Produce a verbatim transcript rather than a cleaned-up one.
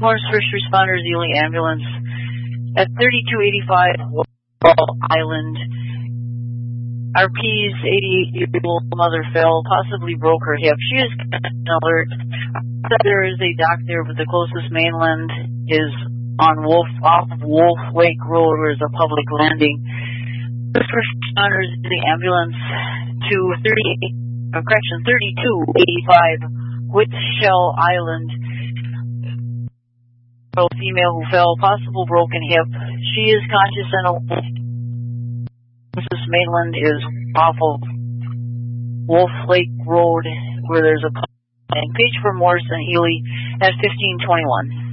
Morse First Responders Ely Ambulance at thirty-two eighty-five Wall Island. R P's eighty-eight-year-old mother fell, possibly broke her hip. She is alert. There is a dock there, but the closest mainland is on Wolf, off Wolf Lake Road, where is a public landing. First responders in the ambulance to thirty, uh, correction, thirty-two eighty-five Whitshell Island. A female who fell, possible broken hip. She is conscious and alive. This mainland is off of Wolf Lake Road, where there's a and page for Morse and Ely at fifteen twenty-one.